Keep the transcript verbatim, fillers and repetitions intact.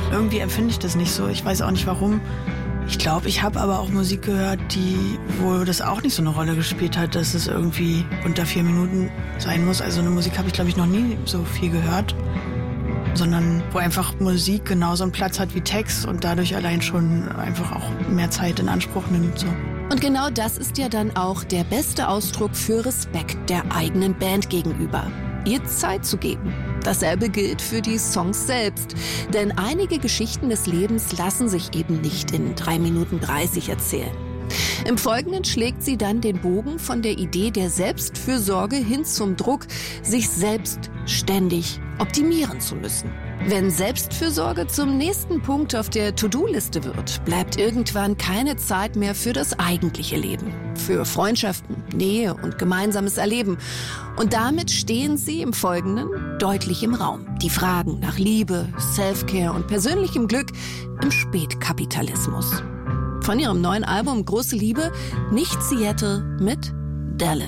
Irgendwie empfinde ich das nicht so. Ich weiß auch nicht warum. Ich glaube, ich habe aber auch Musik gehört, die, wo das auch nicht so eine Rolle gespielt hat, dass es irgendwie unter vier Minuten sein muss. Also eine Musik habe ich, glaube ich, noch nie so viel gehört. Sondern wo einfach Musik genauso einen Platz hat wie Text und dadurch allein schon einfach auch mehr Zeit in Anspruch nimmt. So. Und genau das ist ja dann auch der beste Ausdruck für Respekt der eigenen Band gegenüber. Ihr Zeit zu geben. Dasselbe gilt für die Songs selbst. Denn einige Geschichten des Lebens lassen sich eben nicht in drei Minuten dreißig erzählen. Im Folgenden schlägt sie dann den Bogen von der Idee der Selbstfürsorge hin zum Druck, sich selbst ständig optimieren zu müssen. Wenn Selbstfürsorge zum nächsten Punkt auf der To-Do-Liste wird, bleibt irgendwann keine Zeit mehr für das eigentliche Leben. Für Freundschaften, Nähe und gemeinsames Erleben. Und damit stehen sie im Folgenden deutlich im Raum. Die Fragen nach Liebe, Self-Care und persönlichem Glück im Spätkapitalismus. Von ihrem neuen Album Große Liebe, Nicht Seattle mit Dallas.